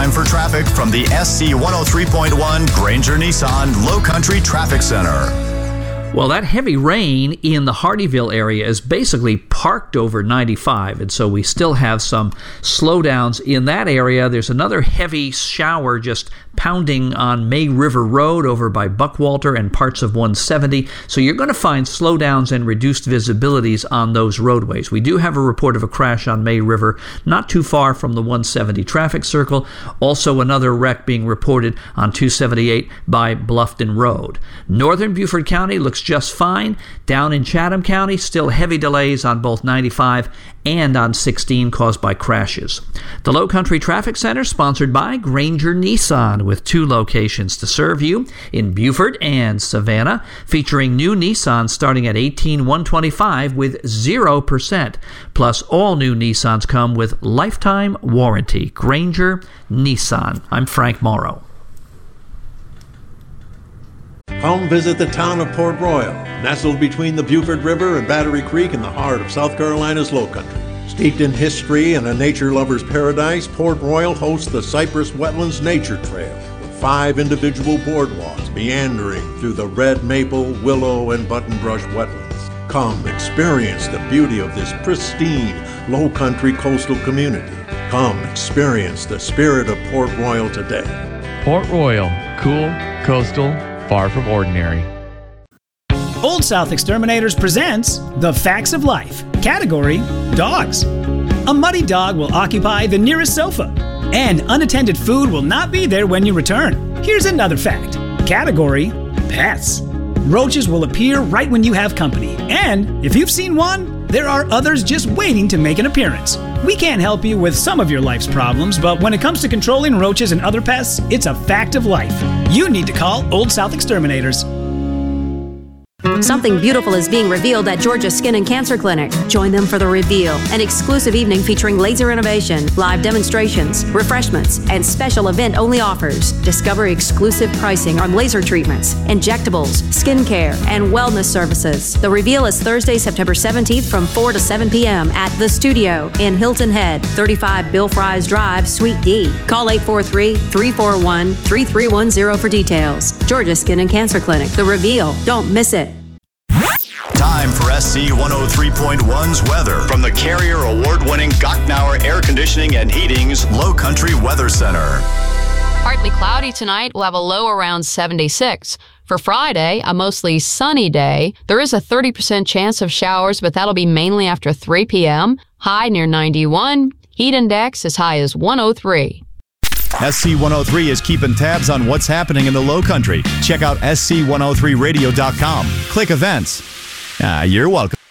time for traffic from the SC 103.1 Granger Nissan Low Country Traffic Center. Well, that heavy rain in the Hardeeville area is basically parked over 95, and so we still have some slowdowns in that area. There's another heavy shower just pounding on May River Road over by Buckwalter and parts of 170. So you're going to find slowdowns and reduced visibilities on those roadways. We do have a report of a crash on May River, not too far from the 170 traffic circle. Also another wreck being reported on 278 by Bluffton Road. Northern Beaufort County looks just fine. Down in Chatham County, still heavy delays on both 95 and on 16 caused by crashes. The Low Country Traffic Center, sponsored by Granger Nissan, with 2 locations to serve you in Beaufort and Savannah, featuring new Nissans starting at $18,125 with 0%. Plus, all new Nissans come with lifetime warranty. Granger Nissan. I'm Frank Morrow. Come visit the town of Port Royal, nestled between the Beaufort River and Battery Creek in the heart of South Carolina's Low Country. Steeped in history and a nature lover's paradise, Port Royal hosts the Cypress Wetlands Nature Trail, with 5 individual boardwalks meandering through the red maple, willow, and buttonbrush wetlands. Come experience the beauty of this pristine, low country coastal community. Come experience the spirit of Port Royal today. Port Royal, cool, coastal, far from ordinary. Old South Exterminators presents The Facts of Life. Category, dogs. A muddy dog will occupy the nearest sofa, and unattended food will not be there when you return. Here's another fact. Category, pets. Roaches will appear right when you have company, and if you've seen one, there are others just waiting to make an appearance. We can't help you with some of your life's problems, but when it comes to controlling roaches and other pests, it's a fact of life. You need to call Old South Exterminators. Something beautiful is being revealed at Georgia Skin and Cancer Clinic. Join them for The Reveal, an exclusive evening featuring laser innovation, live demonstrations, refreshments, and special event-only offers. Discover exclusive pricing on laser treatments, injectables, skincare, and wellness services. The Reveal is Thursday, September 17th from 4 to 7 p.m. at The Studio in Hilton Head, 35 Bill Fries Drive, Suite D. Call 843-341-3310 for details. Georgia Skin and Cancer Clinic. The Reveal. Don't miss it. Time for SC 103.1's weather from the Carrier Award-winning Gocknauer Air Conditioning and Heating's Low Country Weather Center. Partly cloudy tonight. We'll have a low around 76. For Friday, a mostly sunny day. There is a 30% chance of showers, but that'll be mainly after 3 p.m. High near 91. Heat index as high as 103. SC 103 is keeping tabs on what's happening in the Low Country. Check out SC103radio.com. Click events. You're welcome.